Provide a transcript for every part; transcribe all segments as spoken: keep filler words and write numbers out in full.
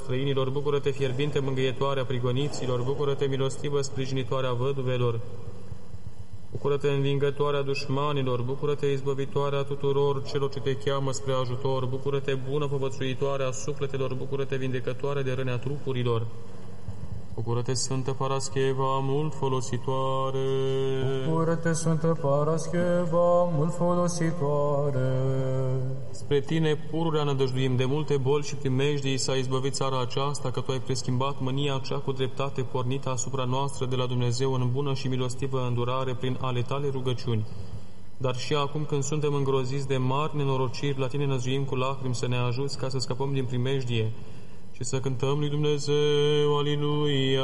străinilor, bucură-te fierbinte mângâietoarea prigoniților, bucură-te milostivă sprijinitoarea văduvelor, bucură-te învingătoarea dușmanilor, bucură-te izbăvitoarea tuturor celor ce te cheamă spre ajutor, bucură-te bună povățuitoarea sufletelor, bucură-te vindecătoare de răni a trupurilor. Bucură-te, Sfântă Parascheva, mult folositoare! Bucură-te, Sfântă Parascheva, mult folositoare! Spre tine, pururea, nădăjduim, de multe boli și primejdii s-a izbăvit țara aceasta, că tu ai preschimbat mânia cea cu dreptate pornită asupra noastră de la Dumnezeu în bună și milostivă îndurare prin ale tale rugăciuni. Dar și acum, când suntem îngroziți de mari nenorociri, la tine năzduim cu lacrimi să ne ajuți ca să scăpăm din primejdie și să cântăm lui Dumnezeu, Aliluia!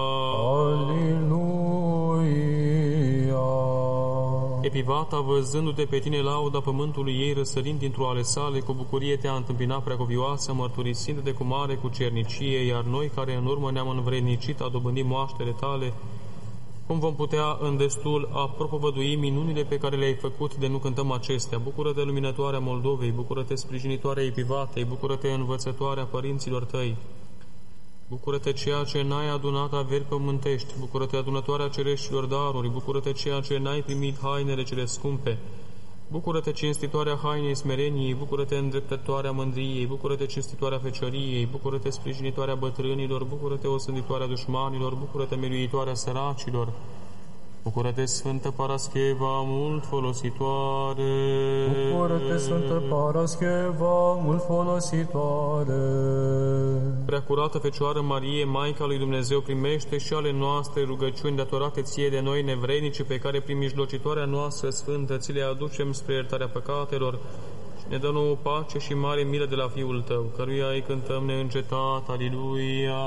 Aliluia! Epivata, văzându-te pe tine lauda pământului ei, răsărind dintr-o ale sale, cu bucurie te-a întâmpinat preacuvioasă, mărturisindu-te cu mare cucernicie, iar noi, care în urmă ne-am învrednicit a dobândi moaștele tale, cum vom putea în destul a propovădui minunile pe care le-ai făcut de nu cântăm acestea? Bucură-te, luminătoarea Moldovei, bucură-te, sprijinitoarea Epivatei, bucură-te, învățătoarea părinților tăi, bucură-te, ceea ce n-ai adunat averi pământești, bucură-te, adunătoarea cereștilor daruri, bucură-te, ceea ce n-ai primit hainele cele scumpe, bucură-te, cinstitoarea hainei smereniei, bucură-te, îndreptătoarea mândriei, bucură-te, cinstitoarea fecioriei, bucură-te, sprijinitoarea bătrânilor, bucură-te, osânditoarea dușmanilor, bucură-te, miluitoarea săracilor, bucură-te, Sfântă Parascheva, mult folositoare! Bucură-te, Sfântă Parascheva, mult folositoare! Preacurată Fecioară Marie, Maica lui Dumnezeu, primește și ale noastre rugăciuni datorate ție de noi nevrednici, pe care prin mijlocitoarea noastră sfântă ți le aducem spre iertarea păcatelor și ne dă nouă pace și mare milă de la Fiul tău, căruia îi cântăm neîncetat. Aliluia!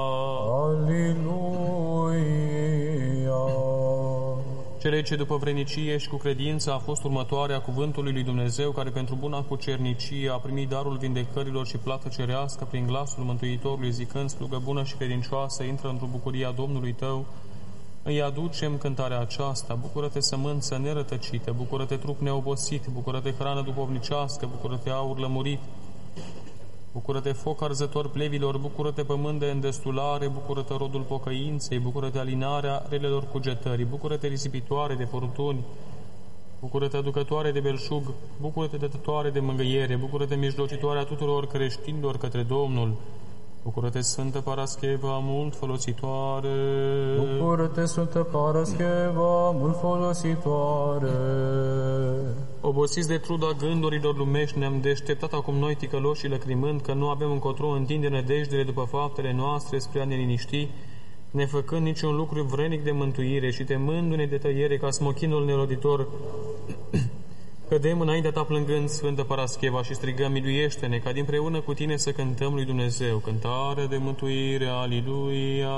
Aliluia! Cele ce după vrednicie și cu credință a fost următoarea cuvântului lui Dumnezeu, care pentru buna cucernicie a primit darul vindecărilor și plată cerească prin glasul Mântuitorului, zicând: slugă bună și credincioasă, intră într-o bucuria Domnului tău. Îi aducem cântarea aceasta: bucură-te, sămânță nerătăcită, bucură-te, trup neobosit, bucură-te, hrană duhovnicească, bucură-te, aur lămurit, bucură-te, foc arzător plevilor, bucură-te, pământ de îndestulare, bucură-te, rodul pocăinței, bucură-te, alinarea relelor cugetării, bucură-te, risipitoare de furtuni, bucură-te, aducătoare de belșug, bucură-te, dătătoare de mângâiere, bucură-te, mijlocitoarea tuturor creștinilor către Domnul, bucură-te, Sfântă Parascheva, mult folositoare! Bucură-te, Sfântă Parascheva, mult folositoare! Obosiți de truda gândurilor lumești, ne-am deșteptat acum noi ticăloși și lăcrimând, că nu avem încotro întinde nădejdele după faptele noastre spre a ne liniști, nefăcând niciun lucru vrenic de mântuire și temându-ne de tăiere ca smochinul neroditor. Cădem înaintea ta plângând, Sfântă Parascheva, și strigăm: miluiește-ne, ca dinpreună cu tine să cântăm lui Dumnezeu cântare de mântuire. Aliluia!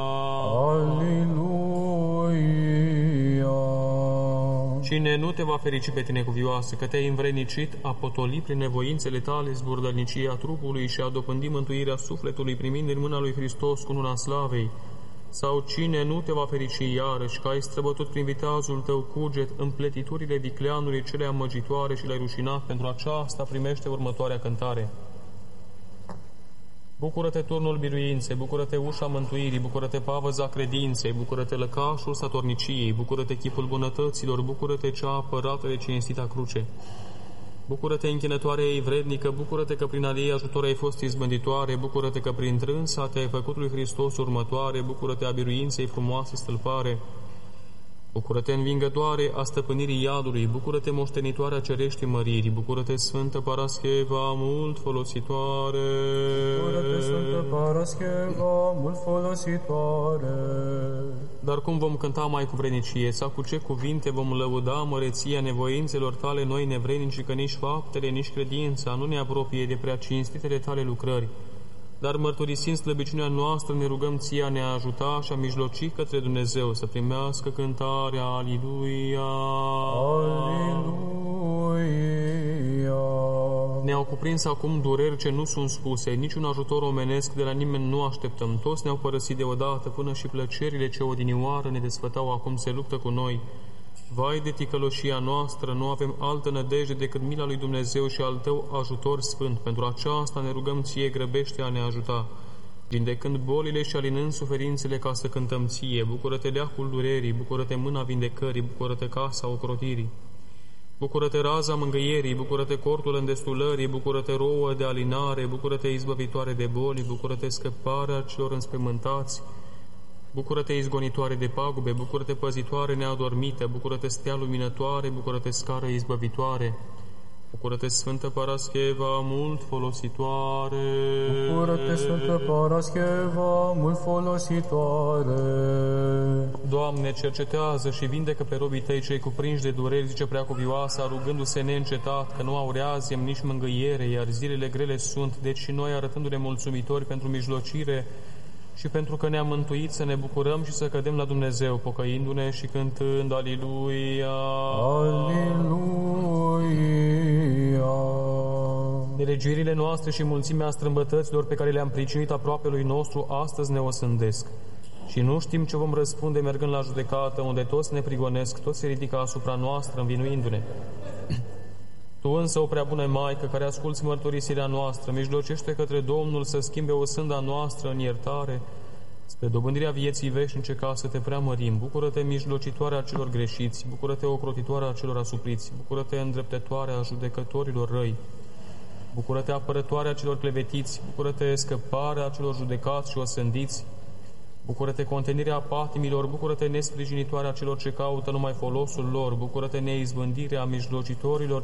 Aliluia! Cine nu te va ferici pe tine, cuvioasă, că te-ai învrednicit a potoli prin nevoințele tale zburdălnicia trupului și a dobândi mântuirea sufletului, primind în mâna lui Hristos cu una slavei? Sau cine nu te va ferici iarăși, că ai străbătut prin viteazul tău cuget împletiturile vicleanului cele amăgitoare și le-ai rușinat? Pentru aceasta primește următoarea cântare: bucură-te, turnul biruinței, bucură-te, ușa mântuirii, bucură-te, pavăza credinței, bucură-te, lăcașul statorniciei, bucură-te, chipul bunătăților, bucură-te, cea apărată de cinstita cruce. Bucură-te, închinătoare ei vrednică, bucură-te că prin ale ei ajutor ai fost izbânditoare, bucură-te că prin trânsa te-ai făcut lui Hristos următoare, bucură-te a biruinței frumoase stâlpare, bucură-te, învingătoare a stăpânirii iadului, bucură-te, moștenitoarea cereștii măririi, bucură-te, Sfântă Parascheva, mult folositoare. Bucură-te, Sfântă Parascheva, mult folositoare. Dar cum vom cânta mai cu vrednicie, sau cu ce cuvinte vom lăuda măreția nevoințelor tale noi nevrednici, că nici faptele, nici credința nu ne apropie de prea cinstitele tale lucrări? Dar mărturisind slăbiciunea noastră, ne rugăm ție a ne ajuta și a mijloci către Dumnezeu să primească cântarea. Aliluia! Aliluia! Ne-au cuprins acum dureri ce nu sunt spuse, niciun ajutor omenesc de la nimeni nu așteptăm. Toți ne-au părăsit deodată, până și plăcerile ce odinioară ne desfătau acum se luptă cu noi. Vai de ticăloșia noastră, nu avem altă nădejde decât mila lui Dumnezeu și al tău ajutor sfânt. Pentru aceasta ne rugăm ție, grăbește a ne ajuta. vindecând bolile și alinând suferințele ca să cântăm ție. Bucură-te leacul durerii, bucură-te mâna vindecării, bucură-te casa ocrotirii. Bucură-te raza mângâierii, bucură-te cortul îndestulării, bucură-te rouă de alinare, bucură-te izbăvitoare de boli, bucură-te scăparea celor înspăimântați, bucură-te izgonitoare de pagube, bucură-te păzitoare neadormită, bucură-te stea luminătoare, bucură-te scară izbăvitoare, bucură-te Sfântă Parascheva, mult folositoare. Bucură-te, Sfântă Parascheva, mult folositoare. Doamne, cercetează și vindecă pe robii tăi cei cuprinși de dureri, zice Preacuvioasa, rugându-se neîncetat, că nu aureaziem nici mângâiere, iar zilele grele sunt, deci și noi arătându-ne mulțumitori pentru mijlocire și pentru că ne-am mântuit, să ne bucurăm și să cădem la Dumnezeu, pocăindu-ne și cântând Aliluia. Aliluia. Nelegiuirile noastre și mulțimea strâmbătăților pe care le-am pricinuit aproapelui nostru, astăzi ne osândesc. Și nu știm ce vom răspunde mergând la judecată, unde toți ne prigonesc, toți se ridică asupra noastră, învinuindu-ne. Tu însă, o prea bună Maică, care asculți mărturisirea noastră, mijlocește către Domnul să schimbe o sânda noastră în iertare, spre dobândirea vieții veșnice, ca să te preamărim. Bucură-te, mijlocitoarea celor greșiți, bucură-te, ocrotitoarea celor asupriți, bucură-te, îndreptătoarea judecătorilor răi, bucură-te, apărătoarea celor clevetiți, bucură-te, scăparea celor judecați și osândiți, bucură-te, contenirea patimilor, bucură-te, nesprijinitoarea celor ce caută numai folosul lor, bucură-te, neizbândirea mijlocitorilor